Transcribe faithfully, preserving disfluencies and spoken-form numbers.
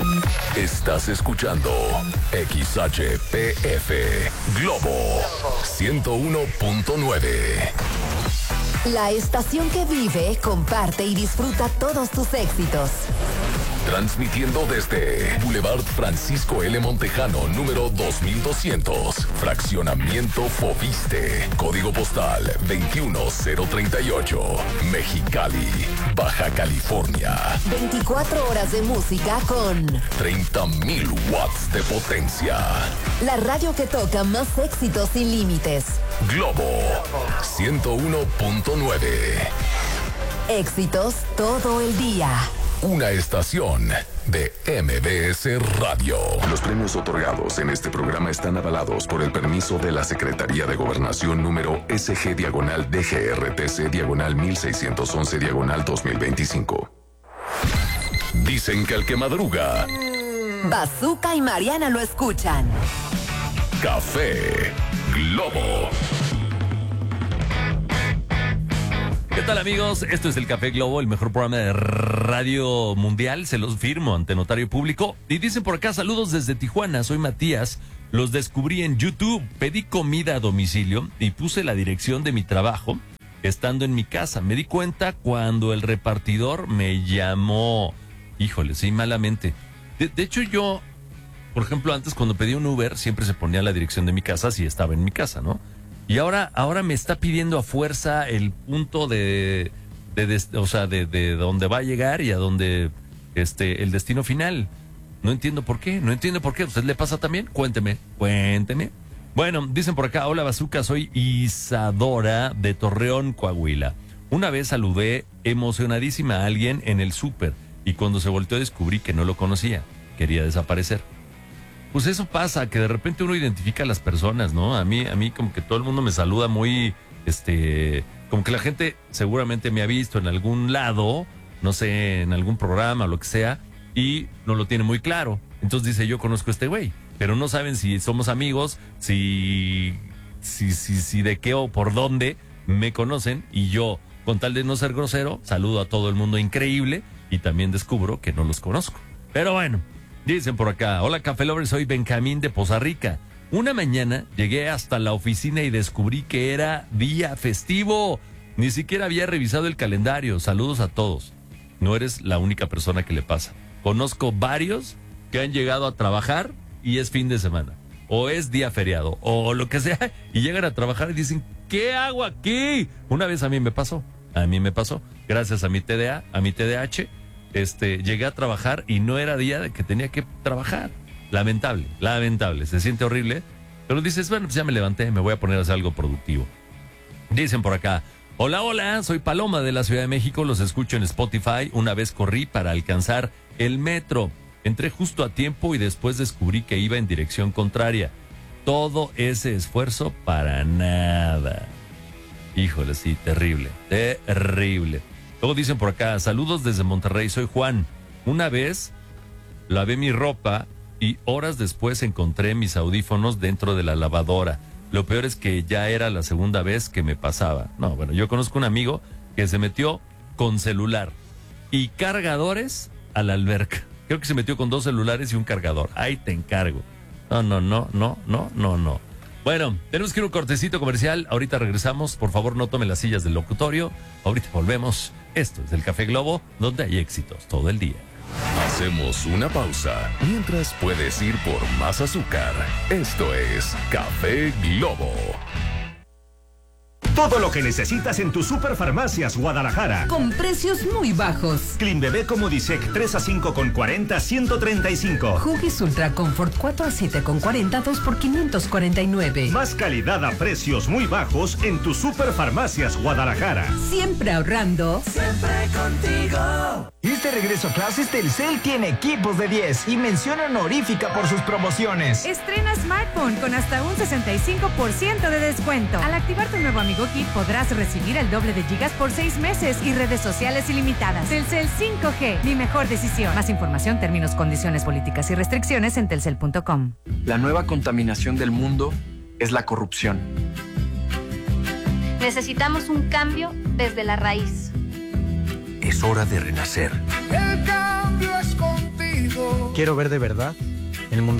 Estás escuchando X H P F Globo ciento uno punto nueve. La estación que vive, comparte y disfruta todos tus éxitos. Transmitiendo desde Boulevard Francisco L. Montejano, número dos mil doscientos. Fraccionamiento Foviste. Código postal veintiuno cero treinta y ocho. Mexicali, Baja California. veinticuatro horas de música con treinta mil watts de potencia. la radio que toca más éxitos sin límites. Globo ciento uno punto nueve. Éxitos todo el día. Una estación de M B S Radio. Los premios otorgados en este programa están avalados por el permiso de la Secretaría de Gobernación número S G diagonal D G R T C diagonal mil seiscientos once diagonal dos mil veinticinco. Dicen que el que madruga... Bazooka y Mariana lo escuchan. Café Globo. ¿Qué tal, amigos? Esto es el Café Globo, el mejor programa de radio mundial, se los firmo ante notario público. Y dicen por acá, saludos desde Tijuana, soy Matías, los descubrí en YouTube, pedí comida a domicilio y puse la dirección de mi trabajo estando en mi casa. Me di cuenta cuando el repartidor me llamó, híjole, sí, malamente. De, de hecho, yo, por ejemplo, antes cuando pedí un Uber, siempre se ponía la dirección de mi casa si estaba en mi casa, ¿no? Y ahora, ahora me está pidiendo a fuerza el punto de, de, de o sea, de, de dónde va a llegar y a dónde, este, el destino final. No entiendo por qué, no entiendo por qué. ¿A usted le pasa también? Cuénteme, cuénteme. Bueno, dicen por acá, hola Bazooka, soy Isadora de Torreón, Coahuila. Una vez saludé emocionadísima a alguien en el súper y cuando se volteó descubrí que no lo conocía, quería desaparecer. Pues eso pasa, que de repente uno identifica a las personas, ¿no? A mí, a mí como que todo el mundo me saluda muy, este, como que la gente seguramente me ha visto en algún lado, no sé, en algún programa o lo que sea, y no lo tiene muy claro. Entonces dice, yo conozco a este güey, pero no saben si somos amigos, si, si, si, si de qué o por dónde me conocen, y yo, con tal de no ser grosero, saludo a todo el mundo increíble y también descubro que no los conozco. Pero bueno. Dicen por acá, hola Café Lovers, soy Benjamín de Poza Rica. Una mañana llegué hasta la oficina y descubrí que era día festivo. Ni siquiera había revisado el calendario. Saludos a todos. No eres la única persona que le pasa. Conozco varios que han llegado a trabajar y es fin de semana. O es día feriado, o lo que sea, y llegan a trabajar y dicen, ¿qué hago aquí? Una vez a mí me pasó, a mí me pasó. Gracias a mi T D A, a mi T D A H, Este, llegué a trabajar y no era día de que tenía que trabajar. Lamentable, lamentable, se siente horrible. Pero dices, bueno, pues ya me levanté, me voy a poner a hacer algo productivo. Dicen por acá, hola, hola, soy Paloma de la Ciudad de México, los escucho en Spotify. Una vez corrí para alcanzar el metro. Entré justo a tiempo y después descubrí que iba en dirección contraria. Todo ese esfuerzo para nada. Híjole, sí, terrible, terrible. Luego dicen por acá, saludos desde Monterrey, soy Juan. Una vez lavé mi ropa y horas después encontré mis audífonos dentro de la lavadora. Lo peor es que ya era la segunda vez que me pasaba. No, bueno, yo conozco un amigo que se metió con celular y cargadores a la alberca. Creo que se metió con dos celulares y un cargador. Ahí te encargo. No, no, no, no, no, no, no. Bueno, tenemos que ir a un cortecito comercial. Ahorita regresamos. Por favor, no tomen las sillas del locutorio. Ahorita volvemos. Esto es el Café Globo, donde hay éxitos todo el día. Hacemos una pausa mientras puedes ir por más azúcar. Esto es Café Globo. Todo lo que necesitas en tu Superfarmacias Guadalajara. Con precios muy bajos. Clean Bebé Comodisec tres a cinco con cuarenta, ciento treinta y cinco. Huggies Ultra Comfort cuatro a siete con cuarenta, dos por quinientos cuarenta y nueve. Más calidad a precios muy bajos en tu Superfarmacias Guadalajara. Siempre ahorrando. Siempre contigo. Este regreso a clases, Telcel tiene equipos de diez y mención honorífica por sus promociones. Estrena smartphone con hasta un sesenta y cinco por ciento de descuento. Al activar tu nuevo Amigo Kit podrás recibir el doble de gigas por seis meses y redes sociales ilimitadas. Telcel cinco G, mi mejor decisión. Más información, términos, condiciones, políticas y restricciones en telcel punto com. La nueva contaminación del mundo es la corrupción. Necesitamos un cambio desde la raíz. Es hora de renacer. El cambio es contigo. quiero ver de verdad el mundo